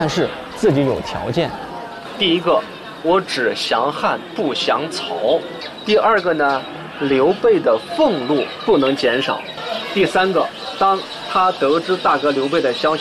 但是自己有条件。 第一个，我只降汉不降曹；第二个呢，刘备的俸禄不能减少；第三个，当他得知大哥刘备的消息